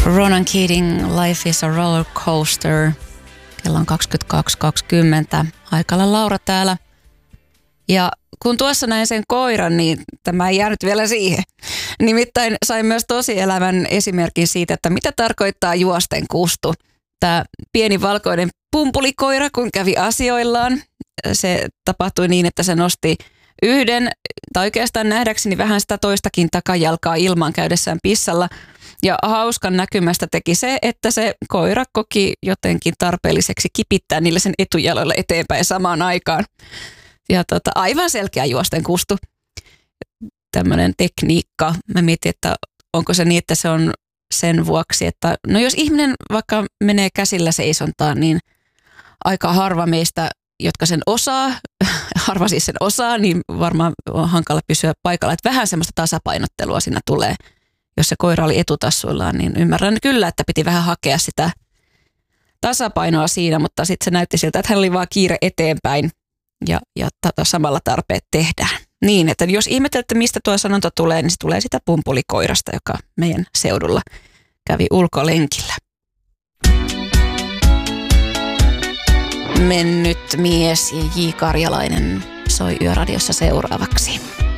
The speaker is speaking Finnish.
Ronan Keating, Life is a roller coaster. Kello on 22.20. Aikalla Laura täällä. Ja kun tuossa näin sen koiran, niin tämä ei jäänyt vielä siihen. Nimittäin sain myös tosielämän esimerkin siitä, että mitä tarkoittaa juosten kustu. Tämä pieni valkoinen pumpulikoira, kun kävi asioillaan, se tapahtui niin, että se nosti yhden, tai oikeastaan nähdäkseni vähän sitä toistakin takajalkaa ilman käydessään pissalla. Ja hauskan näkymästä teki se, että se koira koki jotenkin tarpeelliseksi kipittää niille sen etujaloille eteenpäin samaan aikaan. Ja aivan selkeä juosten kustu. Tämmöinen tekniikka. Mä mietin, että onko se niin, että se on sen vuoksi, että no jos ihminen vaikka menee käsillä seisontaan, niin aika harva meistä, jotka sen osaa, harva siis sen osaa, niin varmaan on hankala pysyä paikalla. Että vähän semmoista tasapainottelua siinä tulee. Jos se koira oli etutassuillaan, niin ymmärrän kyllä, että piti vähän hakea sitä tasapainoa siinä, mutta sitten se näytti siltä, että hän oli vaan kiire eteenpäin ja samalla tarpeet tehdään. Niin, että jos ihmettelette, mistä tuo sanonta tulee, niin se tulee sitä pumpulikoirasta, joka meidän seudulla kävi ulkolenkillä. Mennyt mies ja J. Karjalainen soi Yöradiossa seuraavaksi.